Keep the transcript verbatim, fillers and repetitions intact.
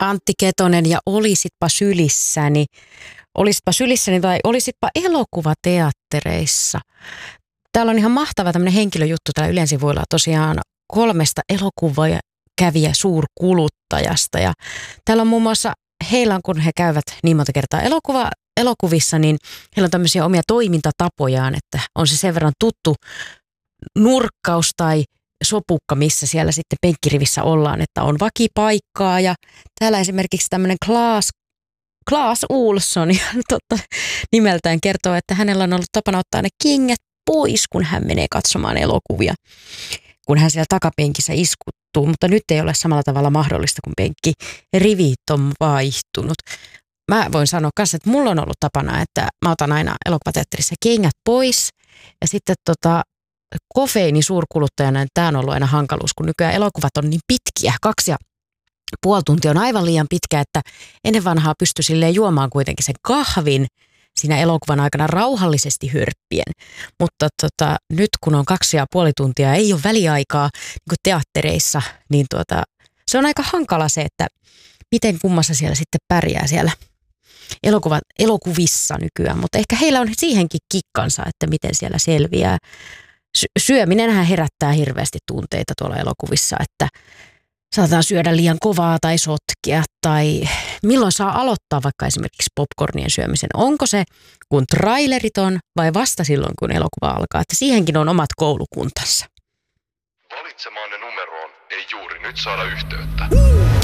Antti Ketonen ja Olisitpa sylissäni. Olisitpa sylissäni tai olisitpa elokuvateattereissa. Täällä on ihan mahtava tämmöinen henkilöjuttu täällä Ylen sivuilla tosiaan kolmesta elokuvakävijä suurkuluttajasta. Ja täällä on muun muassa heillä, kun he käyvät niin monta kertaa elokuva, elokuvissa, niin heillä on tämmöisiä omia toimintatapojaan, että on se sen verran tuttu nurkkaus tai sopukka, missä siellä sitten penkkirivissä ollaan, että on vakipaikkaa. Ja täällä esimerkiksi tämmöinen Klaas, Klaas Olsson totta, nimeltään kertoo, että hänellä on ollut tapana ottaa ne kengät pois, kun hän menee katsomaan elokuvia, kun hän siellä takapenkissä iskuttuu, mutta nyt ei ole samalla tavalla mahdollista, kun penkki rivit on vaihtunut. Mä voin sanoa kanssa, että mulla on ollut tapana, että mä otan aina elokuvateatterissa kengät pois ja sitten tota, kofeiini suurkuluttajana, niin tämä on ollut aina hankaluus, kun nykyään elokuvat on niin pitkiä, kaksi ja puoli tuntia on aivan liian pitkä, että ennen vanhaa pystyi silleen juomaan kuitenkin sen kahvin siinä elokuvan aikana rauhallisesti hörppien. Mutta tota, nyt kun on kaksi ja puoli tuntia ja ei ole väliaikaa niin kuin teattereissa, niin tuota, se on aika hankala se, että miten kummassa siellä sitten pärjää siellä elokuva, elokuvissa nykyään. Mutta ehkä heillä on siihenkin kikkansa, että miten siellä selviää. Syöminenhän herättää hirveästi tunteita tuolla elokuvissa, että saataan syödä liian kovaa tai sotkea tai milloin saa aloittaa vaikka esimerkiksi popcornien syömisen. Onko se kun trailerit on vai vasta silloin kun elokuva alkaa, että siihenkin on omat koulukuntansa. Valitsemaanne numeroon ei juuri nyt saada yhteyttä.